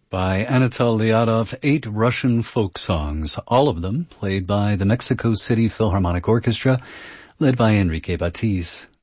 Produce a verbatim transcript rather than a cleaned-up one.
By Anatol Liadov, eight Russian folk songs, all of them played by the Mexico City Philharmonic Orchestra, led by Enrique Batiz.